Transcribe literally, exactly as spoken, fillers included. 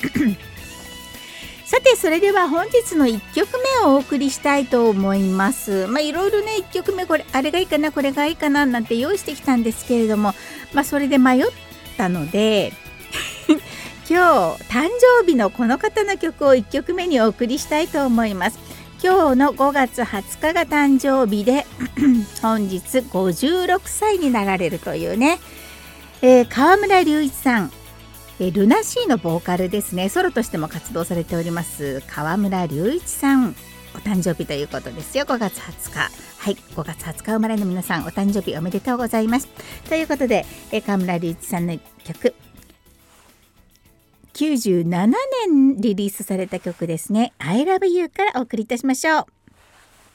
さてそれでは本日のいっきょくめをお送りしたいと思います。まあいろいろねいっきょくめこれあれがいいかなこれがいいかななんて用意してきたんですけれども、まあそれで迷ったので今日誕生日のこの方の曲をいっきょくめにお送りしたいと思います。今日のごがつはつかが誕生日で本日ごじゅうろくさいになられるというね、えー、河村隆一さん、えー、ルナシーのボーカルですね。ソロとしても活動されております河村隆一さんお誕生日ということですよ。ごがつはつか、はい、ごがつはつか生まれの皆さんお誕生日おめでとうございます。ということで、えー、河村隆一さんの曲きゅうじゅうななねんリリースされた曲ですね。I love you からお送りいたしましょう。